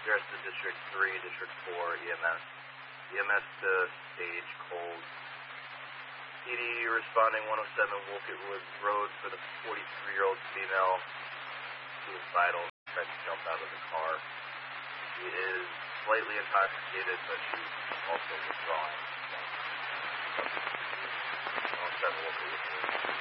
Address to District 3, District 4, EMS. EMS to stage, cold. PD responding 107 Wolcott Woods Road for the 43-year-old female, suicidal, tried to jump out of the car. She is slightly intoxicated, but she's also withdrawing. 107 Wolcott Woods Road.